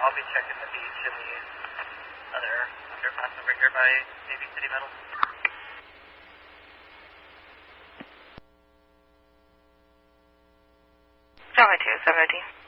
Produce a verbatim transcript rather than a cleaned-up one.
I'll be checking the beach and the other underpass over here by Navy City Metal. Charlie two, seven oh two.